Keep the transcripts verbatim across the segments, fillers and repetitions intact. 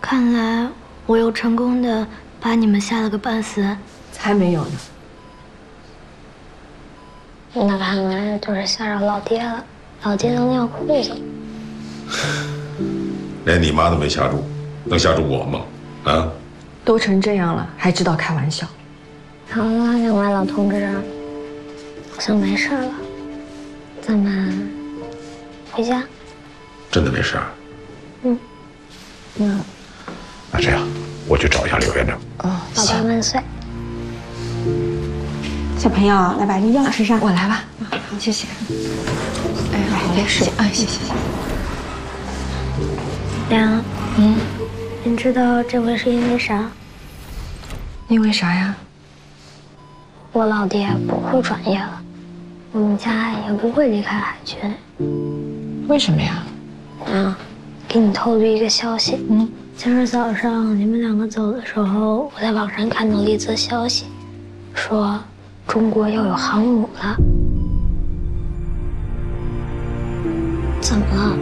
看来我又成功的把你们吓了个半死。 才没有呢。 那看来就是吓着老爹了，老爹都尿裤子了。 连你妈都没吓住，能吓住我吗？啊？ 都成这样了，还知道开玩笑。 好了，两位老同志，好像没事了，咱们回家。 真的没事？ 嗯。嗯。 那这样，我去找一下柳院长。 哦， 宝贝万岁。 小朋友，来把衣服穿上。 我来吧。好，谢谢。哎，好嘞，是。哎，谢谢谢谢。 凉，嗯，你知道这回是因为啥？ 因为啥呀？ 我老爹不会转业了，我们家也不会离开海军。 为什么呀？ 啊，给你透露一个消息。嗯，今儿早上你们两个走的时候，我在网上看到了一则消息，说中国要有航母了。怎么了？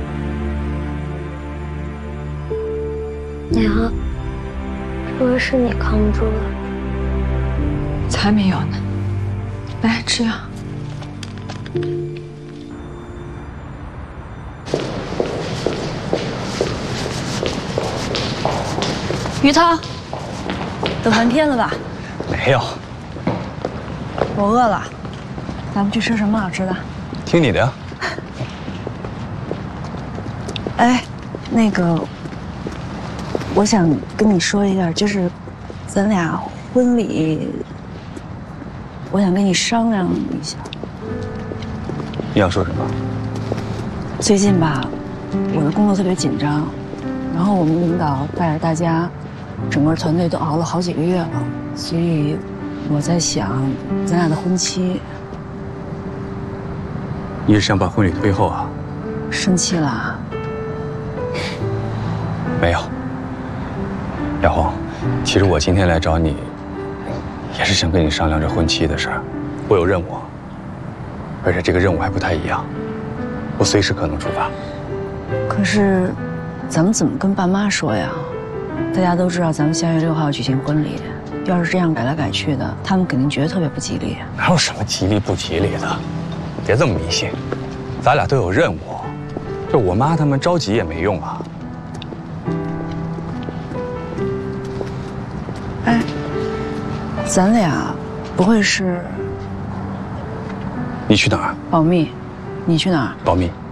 娘，这回是你扛不住了。 才没有呢。来吃药。 于涛，等完片了吧？ 没有。 我饿了，咱们去吃什么好吃的？ 听你的呀。 哎，那个，我想跟你说一下，就是咱俩婚礼，我想跟你商量一下。 你要说什么？ 最近吧，我的工作特别紧张，然后我们领导带着大家，整个团队都熬了好几个月了，所以我在想，咱俩的婚期， 你是想把婚礼推后啊？ 生气了？ 没有，亚红，其实我今天来找你，也是想跟你商量这婚期的事儿。我有任务，而且这个任务还不太一样，我随时可能出发。 可是，咱们怎么跟爸妈说呀？大家都知道咱们下月六号举行婚礼，要是这样改来改去的，他们肯定觉得特别不吉利。 哪有什么吉利不吉利的？别这么迷信，咱俩都有任务，这我妈他们着急也没用啊。 哎，咱俩不会是…… 你去哪儿？ 保密，你去哪儿？ 保密。